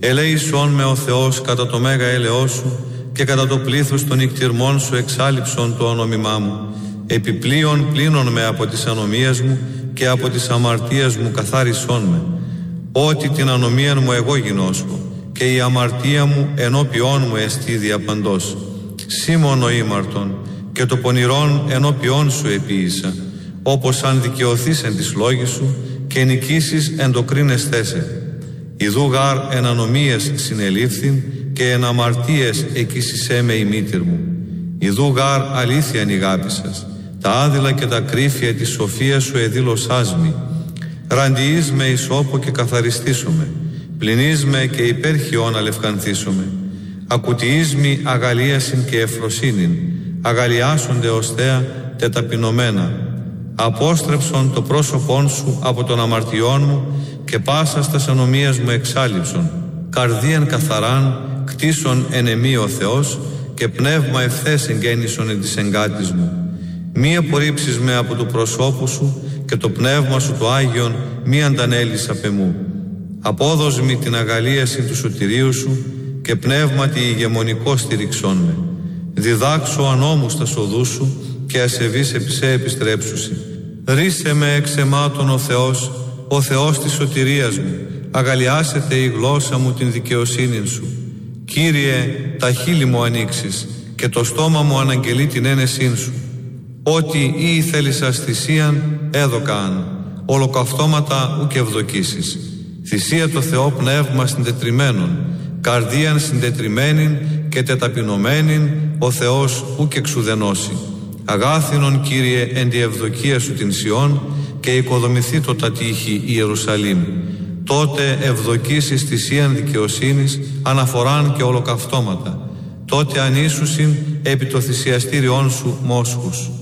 Ελέησόν με ο Θεός κατά το μέγα έλεος σου και κατά το πλήθος των νικτυρμών σου εξάλειψον το όνομά μου. Επιπλέον πλύνον με από τις ανομίες μου και από τις αμαρτίες μου καθάρισόν με. Ότι την ανομία μου εγώ γινώσκω και η αμαρτία μου ενώπιόν μου εστί διαπαντός. Σήμωνο ήμαρτον και το πονηρόν ενώπιόν σου επίησα, όπως αν δικαιωθείς εν της λόγης σου και νικήσεις εν το κρίνεσθέσαι. Ιδού γάρ εν ανομίες συνελήφθην και εν αμαρτίες εκείσισέ με η μήτηρ μου. Ιδού γάρ αλήθειαν η αγάπη σας, τα άδειλα και τα κρύφια της σοφίας σου εδήλωσάς μη. Ραντιείς με ισόπο και καθαριστήσομαι, πλυνείς με και υπέρχιον αλευκανθήσομαι. Ακουτιείς μη αγαλίασιν και ευφροσύνην, αγαλιάσονται ως θέα τεταπεινωμένα. Απόστρεψον το πρόσωπόν σου από των αμαρτιών μου και πάσας τας ανομίας μου εξάλειψον. Καρδίαν καθαράν κτίσον εν εμή ο Θεός και πνεύμα ευθές εγγέννησον εν της εγκάτης μου. Μη απορρίψεις με από του προσώπου σου και το πνεύμα σου το Άγιον μη αντανέλεις απ' εμού. Απόδος μη την αγαλίαση του σωτηρίου σου και πνεύματι ηγεμονικό στηριξόν με. Διδάξω ανώμους τα σοδούς σου και ασεβείς επί σε επιστρέψουσι. Ρίσε με εξ αιμάτων ο Θεός της σωτηρίας μου. Αγαλιάσετε η γλώσσα μου την δικαιοσύνη σου. Κύριε, τα χείλη μου ανοίξεις και το στόμα μου αναγγελεί την ένεσήν σου. Ότι ή θέλησας θυσίαν έδωκαν, ολοκαυτώματα ουκ ευδοκίσεις. Θυσία το Θεό πνεύμα συντετριμένων, καρδίαν συντετριμένην και τεταπεινωμένην ο Θεός ουκ εξουδενώσει. Αγάθινον Κύριε εν τη ευδοκία σου την Σιών και οικοδομηθεί το τα τείχη Ιερουσαλήμ. Τότε ευδοκίσεις θυσίαν δικαιοσύνης, αναφοράν και ολοκαυτώματα. Τότε ανήσουσιν επί το θυσιαστήριόν σου μόσχους.